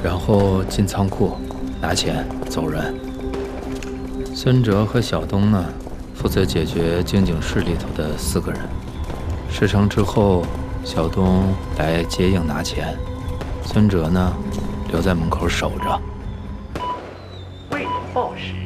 然后进仓库拿钱走人。孙哲和小东呢，负责解决静景室里头的4个人。事成之后，小东来接应拿钱，孙哲呢留在门口守着。 为报时。